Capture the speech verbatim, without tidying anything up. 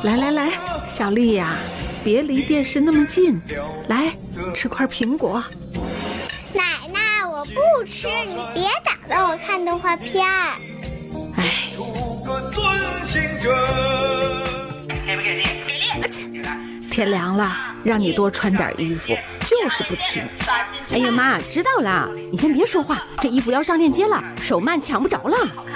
来来来，小丽呀、啊，别离电视那么近，来吃块苹果。 奶奶，我不吃，你别打断我看动画片儿。 哎。 给不给力？给力！ 天凉了，让你多穿点衣服，就是不听。 哎呀妈，知道了，你先别说话，这衣服要上链接了，手慢抢不着了。